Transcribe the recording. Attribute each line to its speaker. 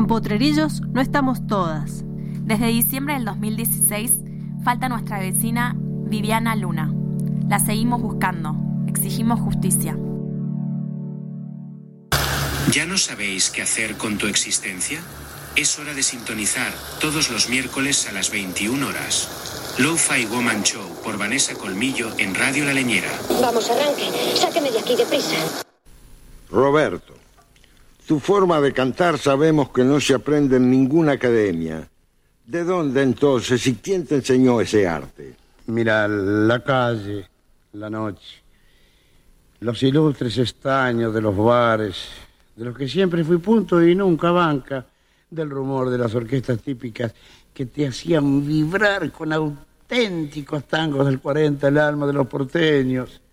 Speaker 1: Potrerillos no estamos todas.
Speaker 2: Desde diciembre del 2016 falta nuestra vecina Viviana Luna. La seguimos buscando. Exigimos justicia.
Speaker 3: ¿Ya no sabéis qué hacer con tu existencia? Es hora de sintonizar todos los miércoles a las 21 horas. Lo-Fi Woman Show por Vanessa Colmillo en Radio La Leñera.
Speaker 4: Vamos, arranque. Sáqueme de aquí deprisa.
Speaker 5: Roberto, tu forma de cantar sabemos que no se aprende en ninguna academia. ¿De dónde entonces y quién te enseñó ese arte?
Speaker 6: Mira, la calle, la noche, los ilustres estaños de los bares, de los que siempre fui punto y nunca banca, del rumor de las orquestas típicas que te hacían vibrar con auténticos tangos del 40, el alma de los porteños.